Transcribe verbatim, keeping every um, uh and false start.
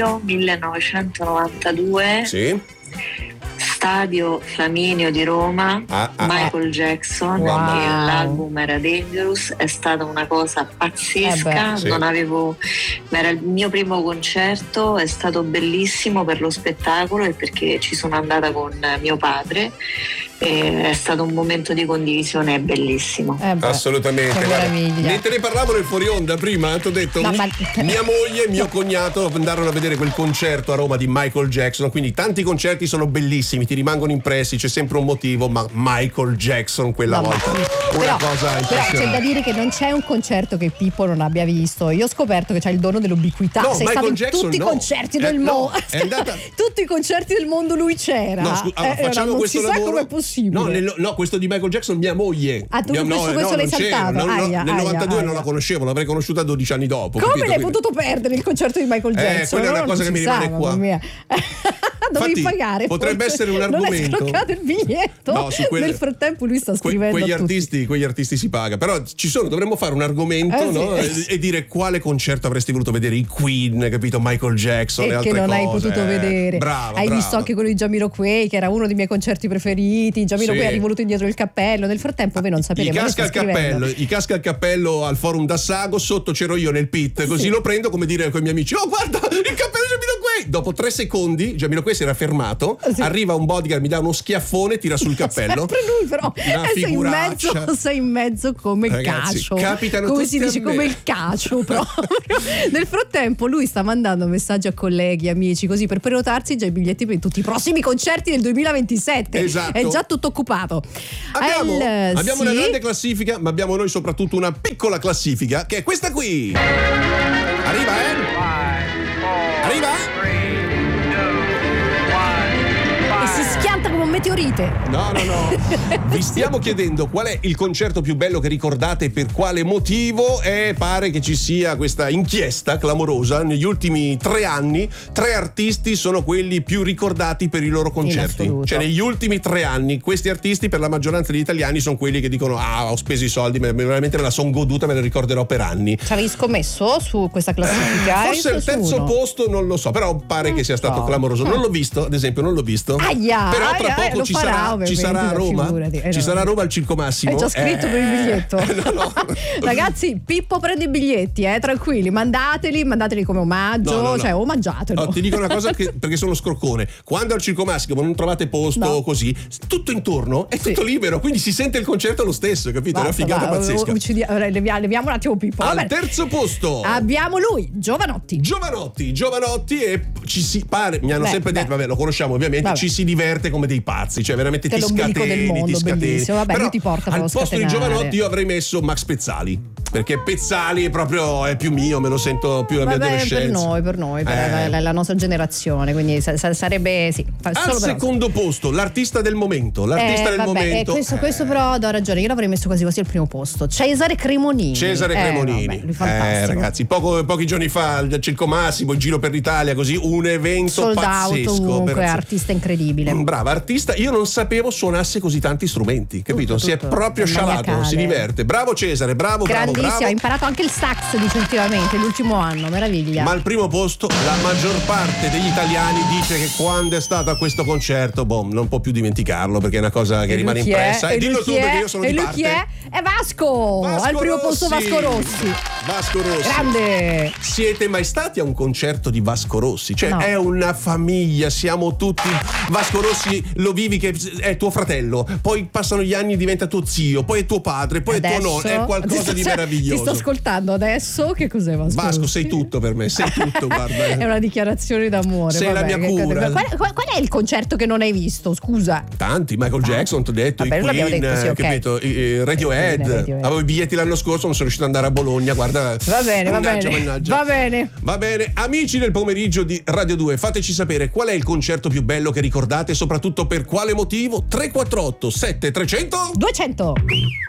millenovecentonovantadue. Sì. Stadio Flaminio di Roma, ah, ah, Michael Jackson, wow. e l'album era Dangerous. È stata una cosa pazzesca. Eh beh, sì. Non avevo, era il mio primo concerto, è stato bellissimo per lo spettacolo e perché ci sono andata con mio padre. E è stato un momento di condivisione bellissimo. Eh beh, assolutamente. che meraviglia. Ne te ne parlavo nel fuori onda prima, ti ho detto No, ma... mia moglie e mio cognato andarono a vedere quel concerto a Roma di Michael Jackson, quindi tanti concerti sono bellissimi, ti rimangono impressi, c'è sempre un motivo, ma Michael Jackson quella no, volta ma... una però, cosa però impressionante. c'è da dire che non c'è un concerto che Pippo non abbia visto. Io ho scoperto che c'è il dono dell'ubiquità. No, sei Michael stato in Jackson tutti no. i concerti Eh, del no, mondo. è andata... tutti i concerti del mondo lui c'era. No, scu- allora, eh, facciamo non questo si lavoro. sa com'è possibile. No, nel, no, questo di Michael Jackson mia moglie. Ah, tu mia, questo, no, questo no, l'hai non c'era. saltato. No, no, Aia, nel aia, novantadue aia. non la conoscevo, l'avrei conosciuta dodici anni dopo. Come capito? l'hai Quindi... potuto perdere il concerto di Michael Jackson? Eh, quella è una No, cosa non che si mi rimane sa, qua. mamma mia. Dovevi Infatti, pagare. potrebbe forse. essere un Non hai argomento. scroccato il biglietto. No, su quelle- Nel frattempo lui sta Que- scrivendo quegli a tutti. artisti, quegli artisti si paga, però ci sono, dovremmo fare un argomento, Eh, no? sì. e, e dire quale concerto avresti voluto vedere, i Queen, capito, Michael Jackson e, E altre che non cose. hai potuto Eh, vedere. brava, Hai brava. visto anche quello di Jamiroquai, che era uno dei miei concerti preferiti. Jamiroquai Sì. ha rivoluto indietro il cappello. Nel frattempo voi non sapete, I ma lui casca sta al scrivendo. cappello, i casca al cappello al forum d'Assago, sotto c'ero io nel pit, così Sì. lo prendo come dire con i miei amici: oh guarda il cappello di Jamiroquai. Dopo tre secondi Jamiroquai si era fermato, Sì. arriva un bodyguard, mi dà uno schiaffone, tira sul cappello. Sempre lui, però. Una Eh, sei in figuraccia. mezzo, sei in mezzo come il Ragazzi, cacio. capitano Come tutti si a dice, me. come il cacio proprio. Nel frattempo lui sta mandando messaggi a colleghi, amici, così per prenotarsi già i biglietti per tutti i prossimi concerti del duemilaventisette. Esatto. È già tutto occupato. Abbiamo, El- abbiamo sì. una grande classifica, ma abbiamo noi soprattutto una piccola classifica che è questa qui. Arriva, eh? Arriva? E si schianta come un meteorite. No, no, no. Vi stiamo chiedendo qual è il concerto più bello che ricordate e per quale motivo, e pare che ci sia questa inchiesta clamorosa. Negli ultimi tre anni, tre artisti sono quelli più ricordati per i loro concerti. assoluto. Cioè, negli ultimi tre anni, questi artisti, per la maggioranza degli italiani, sono quelli che dicono: ah, ho speso i soldi, me- veramente me la son goduta, me la ricorderò per anni. Ci avevi scommesso su questa classifica? Forse Hai il visto su terzo uno? posto non lo so, però pare che sia stato so. clamoroso. Non l'ho visto, ad esempio, non l'ho visto. Aia, però tra aia, eh, poco lo ci, farà, sarà, ci ovviamente, sarà a Roma. figurati. Eh, ci no. sarà a Roma al Circo Massimo. È già scritto Eh, per il biglietto. no, no. Ragazzi, Pippo prende i biglietti, eh, tranquilli, mandateli, mandateli come omaggio, No, no, no. cioè omaggiatelo. No, ti dico una cosa che, perché sono scroccone. Quando al Circo Massimo non trovate posto No. così, tutto intorno è tutto Sì. libero, quindi si sente il concerto lo stesso, capito? È una Basta, figata va, pazzesca. uccidi- allora, levia- leviamo un attimo Pippo. va Al bene. terzo posto Abbiamo lui, Giovanotti. Giovanotti, Giovanotti e ci si pare, mi hanno Beh, sempre detto, beh. vabbè, lo conosciamo ovviamente, Vabbè. ci si diverte come dei pazzi, cioè veramente Che è ti l'ombelico scateni, del mondo, ti scateni. bellissimo. Vabbè, Però lui ti porta al proprio a posto di scatenare. Giovanotti io avrei messo Max Pezzali, perché Pezzali è proprio è più mio, me lo sento più la mia Vabbè, adolescenza. per noi, per noi, per Eh. la, la nostra generazione, quindi sa- sa- sarebbe sì, fa- Al solo per secondo posto, l'artista del momento, l'artista Eh, del vabbè, momento. eh, questo, questo però do ragione, io l'avrei messo quasi quasi al primo posto. Cesare Cremonini. Cesare Eh, Cremonini. vabbè, lui eh, fantastico. ragazzi, poco- pochi giorni fa al Circo Massimo, il giro per l'Italia, così un evento Sold out pazzesco. ovunque, per- artista incredibile. Mm, Brava artista, io non sapevo suonasse così tanti strumenti, capito? Tutto, si è tutto. proprio È scialato, maniacale. si diverte. Bravo Cesare, bravo, bravo, Grandissimo, bravo. ha imparato anche il sax definitivamente l'ultimo anno, meraviglia. Ma al primo posto la maggior parte degli italiani dice che quando è stato a questo concerto, boh, non può più dimenticarlo perché è una cosa che E lui rimane chi è? impressa. E E dillo lui tu chi è? perché io sono e di lui parte. chi è? È Vasco! Vasco Al primo posto Rossi. Vasco Rossi. Vasco Rossi. Grande! Siete mai stati a un concerto di Vasco Rossi? Cioè No. è una famiglia, siamo tutti. Vasco Rossi lo vivi che è tuo fratello, poi passano gli anni, diventa tuo zio, poi è tuo padre, poi è tuo nonno, è qualcosa di Cioè, meraviglioso. Ti sto ascoltando adesso, che cos'è Vasco? Vasco, Rossi? sei tutto per me, sei tutto, guarda. È una dichiarazione d'amore. Sei la vabbè, mia che- cura. Qual, qual- qual è il concerto che non hai visto? Scusa. Tanti, Michael Jackson, ti ho detto, Vabbè, i lo abbiamo Queen, detto, sì, ok. capito? I- i Radiohead. Bene, Radiohead. Avevo i biglietti l'anno scorso, non sono riuscito ad andare a Bologna, guarda. Va bene, va Mannaggia, bene. mannaggia. Va bene. Va bene, amici del pomeriggio di Radio due, fateci sapere qual è il concerto più bello che ricordate e soprattutto per quale motivo. Tre quattro otto sette tre zero zero duecento